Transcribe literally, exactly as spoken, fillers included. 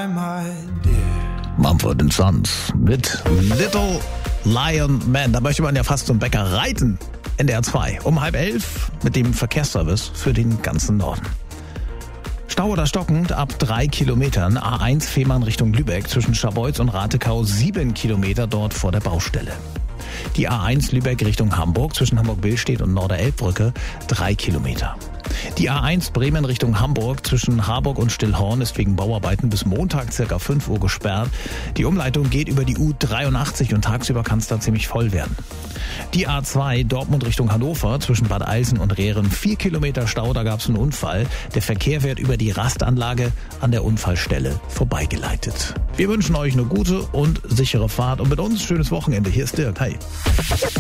Mumford and Sons mit Little Lion Man. Da möchte man ja fast zum Bäcker reiten. N D R zwei um halb elf mit dem Verkehrsservice für den ganzen Norden. Stau oder stockend ab drei Kilometern. A eins Fehmarn Richtung Lübeck zwischen Scharbeutz und Ratekau sieben Kilometer dort vor der Baustelle. Die A eins Lübeck Richtung Hamburg zwischen Hamburg-Billstedt und Norderelbbrücke drei Kilometer. Die A eins Bremen Richtung Hamburg zwischen Harburg und Stillhorn ist wegen Bauarbeiten bis Montag circa fünf Uhr gesperrt. Die Umleitung geht über die U dreiundachtzig und tagsüber kann es da ziemlich voll werden. Die A zwei Dortmund Richtung Hannover zwischen Bad Eilsen und Rehren vier Kilometer Stau, da gab es einen Unfall. Der Verkehr wird über die Rastanlage an der Unfallstelle vorbeigeleitet. Wir wünschen euch eine gute und sichere Fahrt und mit uns schönes Wochenende. Hier ist Dirk. Hi.